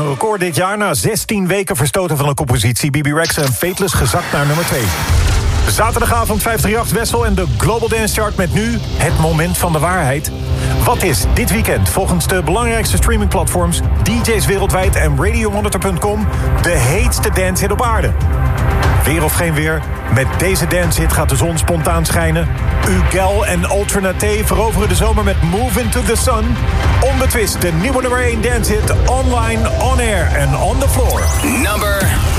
Een record dit jaar. Na 16 weken verstoten van de koppositie. Bibi Rexha en Fateless gezakt naar nummer 2. Zaterdagavond 538 Wessel en de Global Dance Chart met nu het moment van de waarheid. Wat is dit weekend volgens de belangrijkste streamingplatforms, DJ's wereldwijd en RadioMonitor.com de heetste dancehit op aarde? Weer of geen weer, met deze dancehit gaat de zon spontaan schijnen. Ugel en Ultranate veroveren de zomer met Move Into The Sun. Onbetwist de nieuwe nummer 1 dancehit online, on air en on the floor. Number